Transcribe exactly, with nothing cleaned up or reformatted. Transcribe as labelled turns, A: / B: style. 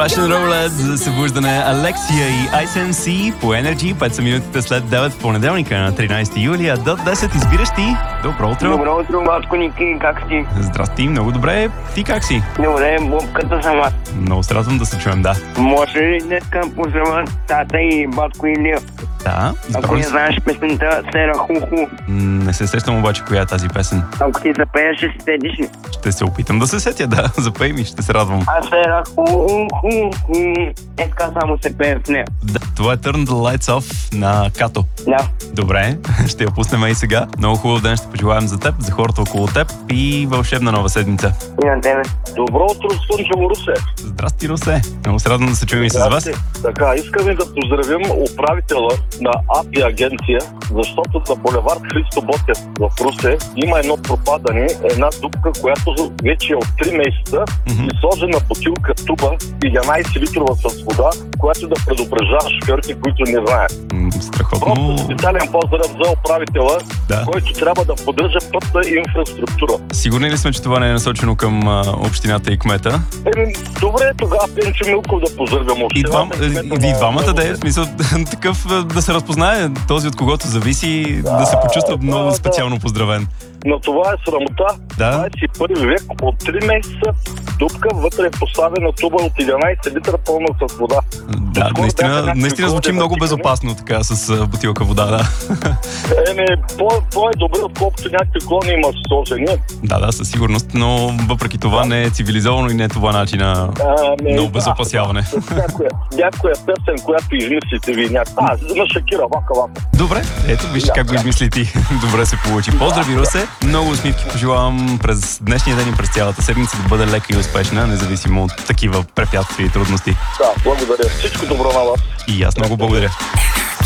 A: Russian Roulette за събуждане. Алексия и Ай Си Ем Си по Energy. пет са минутите след девет в понеделника на тринайсети юли. А до десет избираш ти. Добро утро.
B: Добро утро, Батко Ники. Как си?
A: Здрасти, много добре. Ти как си?
B: Добре, бобката съм аз.
A: Много се радвам да се чуем, да.
B: Може ли днеска поздравя тата и батко Илия?
A: Да.
B: Ако не знаеш песента Сера Ху-Ху.
A: Не се сещам обаче коя е тази песен.
B: Ако ти запееш, ще си седиш ли?
A: Ще се опитам да се сетя, да. Запей ми, ще се радвам.
B: А Сера Ху-Ху-Ху. Е така само се пее в нея.
A: Да, това е Turn the Lights Off на Като.
B: Да.
A: Добре, ще я пуснем и сега. Много хубав ден ще пожелаем за теб, за хората около теб и вълшебна нова седмица.
B: И на тебе.
C: Добро утро, Слънчево Русе.
A: Здрасти, Русе. Много се радвам да се чуем и с вас.
C: Така, искаме да поздравим управителя на АПИ агенция, защото на булевард Христо Ботев в Русе има едно пропадане, една дупка, която вече е от три месеца
A: Mm-hmm.
C: и сложена бутилка туба единайсет литрова с вода, която да предупреждава шофьорите, които не знаят.
A: М,
C: Просто
A: Страхотно.
C: специален поздрав за управителя,
A: Да.
C: който трябва да поддържа пътна инфраструктура.
A: Сигурни ли сме, че това не е насочено към а, общината и кмета?
C: Еми, добре, тогава Пенчо Милков да поздравям
A: И,
C: общината.
A: двам, и, и двамата да е, в смисъл такъв а, да се разпознае този, от когото зависи, да, да се почувства много
C: да,
A: специално поздравен.
C: Но това е срамота.
A: Да.
C: двайсет и първи век от три месеца дупка, вътре е поставена туба от единайсет литра пълна с вода.
A: Да,
C: Скоро
A: наистина,
C: бяха някакви
A: наистина звучи
C: ходи
A: много
C: натикани.
A: безопасно така с а, бутилка вода, да.
C: Еми, по- по-е-добре, отколкото някакви клони има сложени.
A: Да, да, със сигурност, но въпреки това не е цивилизовано и не е това начина
C: Ами,
A: на
C: да,
A: обезопасяване.
C: Някоя, някоя песен, която измислите ви някаква. А, на Шакира, вака, вака.
A: Добре, ето виж
C: Да,
A: как го
C: да.
A: измисли ти. Добре се получи. Поздрави, Русе! Много усмивки пожелавам през днешния ден и през цялата седмица да бъде лека и успешна, независимо от такива препятствия и трудности.
C: Да, благодаря. Всичко добро на вас.
A: И аз много благодаря.